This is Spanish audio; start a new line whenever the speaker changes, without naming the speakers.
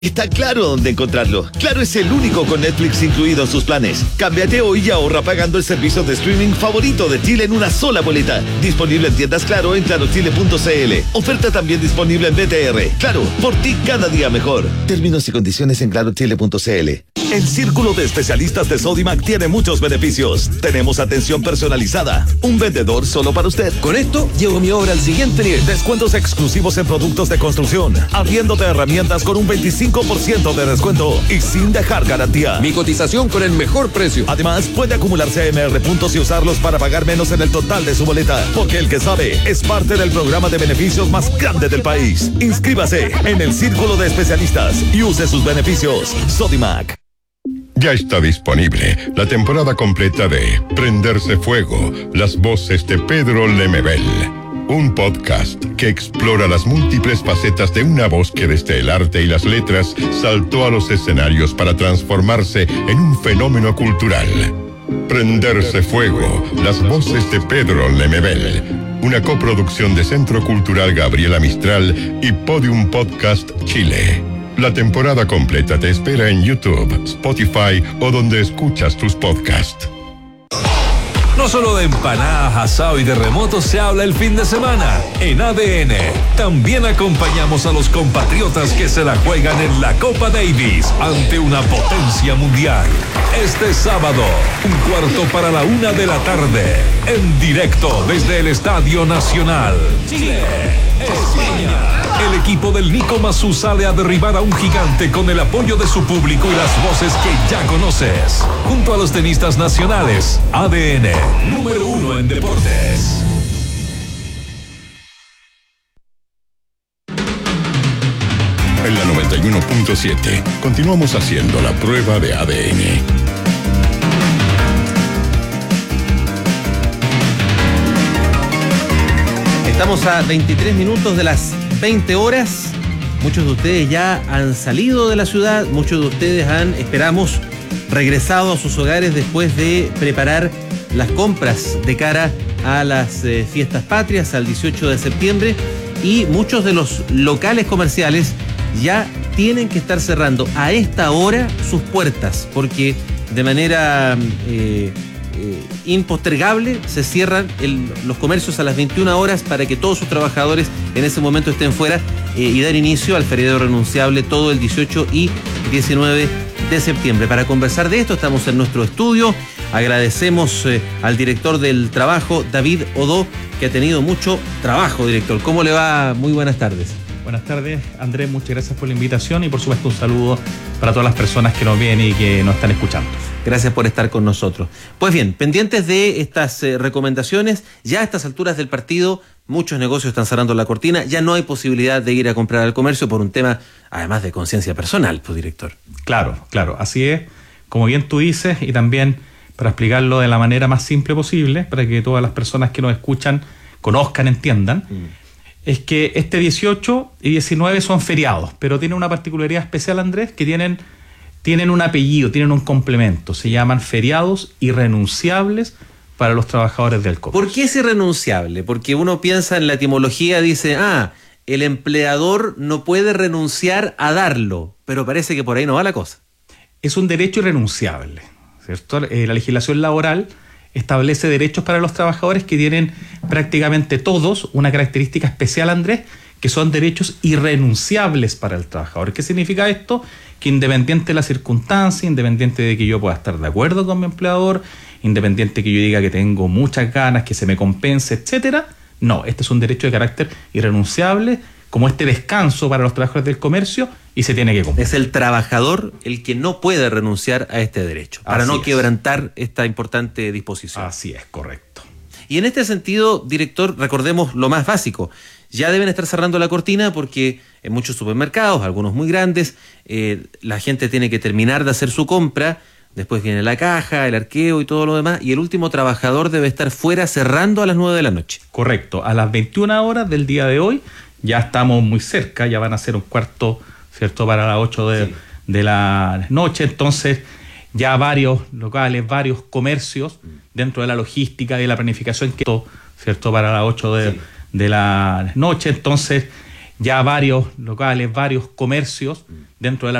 Está Claro dónde encontrarlo. Claro es el único con Netflix incluido en sus planes. Cámbiate hoy y ahorra pagando el servicio de streaming favorito de Chile en una sola boleta. Disponible en tiendas Claro en clarochile.cl. Oferta también disponible en BTR. Claro, por ti cada día mejor. Términos y condiciones en clarochile.cl. El Círculo de Especialistas de Sodimac tiene muchos beneficios. Tenemos atención personalizada. Un vendedor solo para usted.
Con esto, llevo mi obra al siguiente nivel.
Descuentos exclusivos en productos de construcción. Arriendo de herramientas con un 25% de descuento y sin dejar garantía.
Mi cotización con el mejor precio.
Además, puede acumular CMR puntos y usarlos para pagar menos en el total de su boleta. Porque el que sabe es parte del programa de beneficios más grande del país. Inscríbase en el Círculo de Especialistas y use sus beneficios. Sodimac.
Ya está disponible la temporada completa de Prenderse Fuego, las voces de Pedro Lemebel. Un podcast que explora las múltiples facetas de una voz que desde el arte y las letras saltó a los escenarios para transformarse en un fenómeno cultural. Prenderse Fuego, las voces de Pedro Lemebel. Una coproducción de Centro Cultural Gabriela Mistral y Podium Podcast Chile. La temporada completa te espera en YouTube, Spotify o donde escuchas tus podcasts.
No solo de empanadas, asado y terremotos se habla el fin de semana. En ADN también acompañamos a los compatriotas que se la juegan en la Copa Davis ante una potencia mundial. Este sábado, 1:15 p.m, en directo desde el Estadio Nacional. Chile, España. El equipo del Nico Massú sale a derribar a un gigante con el apoyo de su público y las voces que ya conoces. Junto a los tenistas nacionales, ADN, número 1 en deportes.
En la 91.7, continuamos haciendo la prueba de ADN.
Estamos a 23 minutos de las 20 horas. Muchos de ustedes ya han salido de la ciudad, muchos de ustedes han, esperamos, regresado a sus hogares después de preparar las compras de cara a las fiestas patrias, al 18 de septiembre, y muchos de los locales comerciales ya tienen que estar cerrando a esta hora sus puertas, porque de manera impostergable se cierran los comercios a las 21 horas para que todos sus trabajadores en ese momento estén fuera y dar inicio al feriado renunciable todo el 18 y 19 de septiembre. Para conversar de esto estamos en nuestro estudio. Agradecemos al director del trabajo, David Odó, que ha tenido mucho trabajo, director. ¿Cómo le va? Muy buenas tardes.
Buenas tardes, Andrés, muchas gracias por la invitación y por supuesto un saludo para todas las personas que nos ven y que nos están escuchando.
Gracias por estar con nosotros. Pues bien, pendientes de estas recomendaciones, ya a estas alturas del partido, muchos negocios están cerrando la cortina, ya no hay posibilidad de ir a comprar al comercio por un tema, además de conciencia personal, pues, director.
Claro, así es, como bien tú dices, y también para explicarlo de la manera más simple posible, para que todas las personas que nos escuchan conozcan, entiendan. Es que este 18 y 19 son feriados, pero tienen una particularidad especial, Andrés, que tienen un apellido, tienen un complemento. Se llaman feriados irrenunciables para los trabajadores del comercio.
¿Por qué es irrenunciable? Porque uno piensa en la etimología, dice, el empleador no puede renunciar a darlo, pero parece que por ahí no va la cosa.
Es un derecho irrenunciable, ¿cierto? La legislación laboral establece derechos para los trabajadores que tienen prácticamente todos una característica especial, Andrés, que son derechos irrenunciables para el trabajador. ¿Qué significa esto? Que independiente de la circunstancia, independiente de que yo pueda estar de acuerdo con mi empleador, independiente de que yo diga que tengo muchas ganas, que se me compense, etcétera, no, este es un derecho de carácter irrenunciable, como este descanso para los trabajadores del comercio, y se tiene que cumplir.
Es el trabajador el que no puede renunciar a este derecho, para no quebrantar esta importante disposición.
Así es, correcto.
Y en este sentido, director, recordemos lo más básico. Ya deben estar cerrando la cortina porque en muchos supermercados, algunos muy grandes, la gente tiene que terminar de hacer su compra, después viene la caja, el arqueo y todo lo demás, y el último trabajador debe estar fuera cerrando a las 9 de la noche.
Correcto, a las 21 horas del día de hoy ya estamos muy cerca, ya van a ser un cuarto, ¿cierto?, para las 8 de la noche, entonces ya varios locales, varios comercios dentro de la logística y la planificación, ¿cierto?, para las 8 de la noche, entonces ya varios locales, varios comercios dentro de la